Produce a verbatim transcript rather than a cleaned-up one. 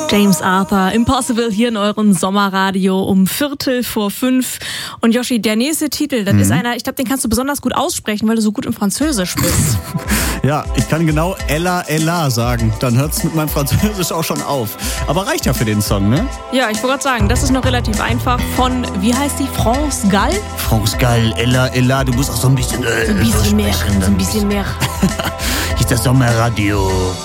James Arthur, Impossible hier in eurem Sommerradio um Viertel vor fünf. Und Yoshi, der nächste Titel, das mhm. ist einer, ich glaube, den kannst du besonders gut aussprechen, weil du so gut im Französisch bist. Ja, ich kann genau Ella Ella sagen. Dann hört es mit meinem Französisch auch schon auf. Aber reicht ja für den Song, ne? Ja, ich wollte gerade sagen, das ist noch relativ einfach. Von, wie heißt die? France Gall? France Gall, Ella Ella, du musst auch so ein bisschen... Äh, so ein bisschen mehr, so ein bisschen mehr. Hier ist das Sommerradio.